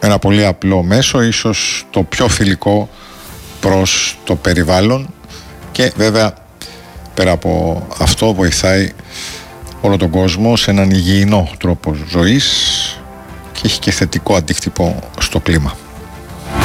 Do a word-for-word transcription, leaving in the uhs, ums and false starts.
ένα πολύ απλό μέσο, ίσως το πιο φιλικό προς το περιβάλλον, και βέβαια πέρα από αυτό βοηθάει όλο τον κόσμο σε έναν υγιεινό τρόπο ζωής και έχει και θετικό αντίκτυπο στο κλίμα.